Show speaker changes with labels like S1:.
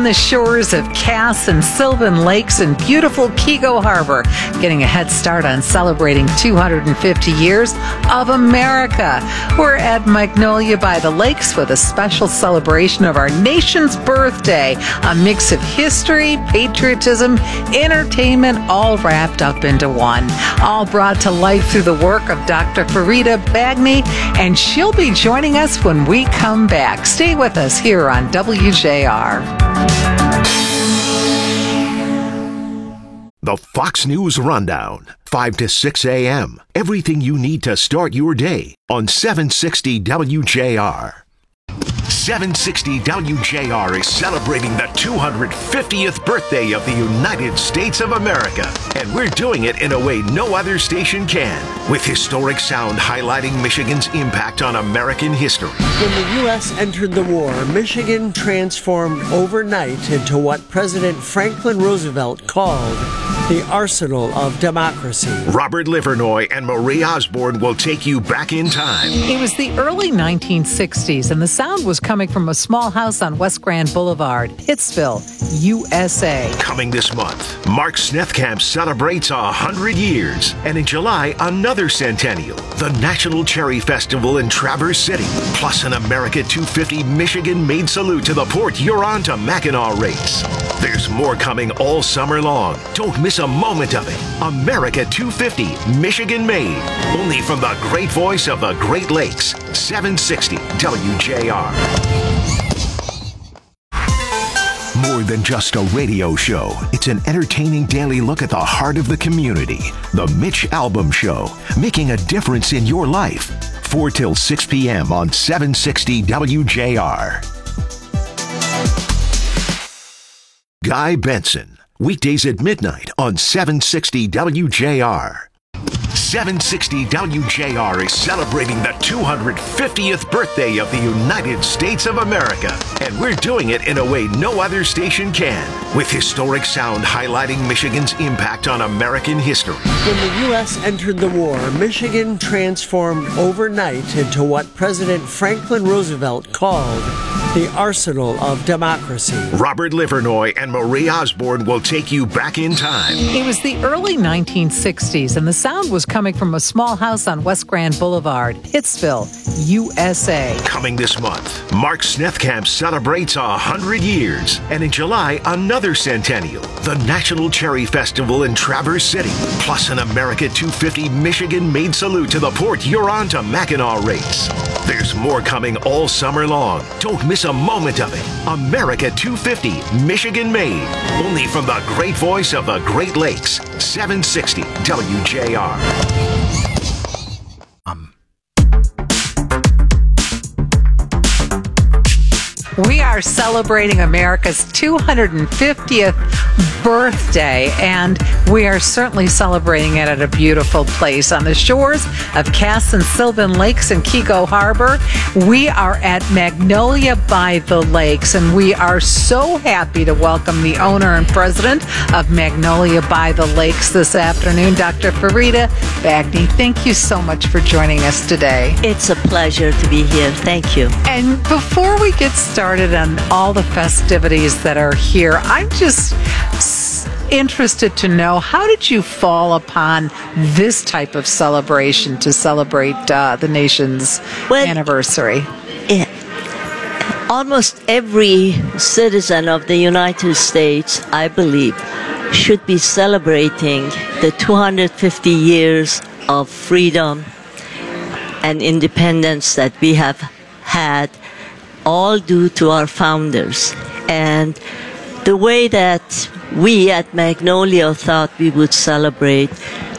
S1: the shores of Cass and Sylvan Lakes in beautiful Keego Harbor, getting a head start on celebrating 250 years of America. We're at Magnolia by the Lakes with a special celebration of our nation's birthday, a mix of history, patriotism, entertainment, all wrapped up into one. All brought to life through the work of Dr. Farida Bagney, and she'll be joining us when we come back. Stay with us here on WJR.
S2: The Fox News Rundown, 5 to 6 a.m. Everything you need to start your day on 760 WJR. 760 WJR is celebrating the 250th birthday of the United States of America. And we're doing it in a way no other station can, with historic sound highlighting Michigan's impact on American history.
S3: When the U.S. entered the war, Michigan transformed overnight into what President Franklin Roosevelt called the arsenal of democracy.
S2: Robert Livernoy and Marie Osborne will take you back in time.
S1: It was the early 1960s, and the sound was coming from a small house on West Grand Boulevard, Pittsville, USA.
S2: Coming this month, Mark Snethkamp celebrates 100 years, and in July, another centennial, the National Cherry Festival in Traverse City, plus an America 250 Michigan-made salute to the Port Huron to Mackinac race. There's more coming all summer long. Don't miss a moment of it. America 250 Michigan-made, only from the great voice of the Great Lakes, 760 WJR. More than just a radio show, it's an entertaining daily look at the heart of the community. The Mitch Albom Show, making a difference in your life. 4 till 6 p.m. on 760 WJR. Guy Benson, weekdays at midnight on 760 WJR. 760 WJR is celebrating the 250th birthday of the United States of America. And we're doing it in a way no other station can, with historic sound highlighting Michigan's impact on American history.
S3: When the U.S. entered the war, Michigan transformed overnight into what President Franklin Roosevelt called the arsenal of democracy.
S2: Robert Livernoy and Marie Osborne will take you back in time.
S1: It was the early 1960s, and the sound was coming from a small house on West Grand Boulevard, Pittsville, USA.
S2: Coming this month, Mark Snethkamp celebrates 100 years, and in July, another centennial, the National Cherry Festival in Traverse City, plus an America 250 Michigan-made salute to the Port Huron to Mackinac race. There's more coming all summer long. Don't miss a moment of it. America 250 Michigan-made, only from the great voice of the Great Lakes, 760 WJR.
S1: We are celebrating America's 250th birthday, and we are certainly celebrating it at a beautiful place on the shores of Cass and Sylvan Lakes in Keego Harbor. We are at Magnolia by the Lakes, and we are so happy to welcome the owner and president of Magnolia by the Lakes this afternoon, Dr. Farida Bagney. Thank you so much for joining us today.
S4: It's a pleasure to be here. Thank you.
S1: And before we get started on all the festivities that are here, I'm just interested to know, how did you fall upon this type of celebration to celebrate the nation's anniversary?
S4: Almost every citizen of the United States, I believe, should be celebrating the 250 years of freedom and independence that we have had, all due to our founders. And the way that we at Magnolia thought we would celebrate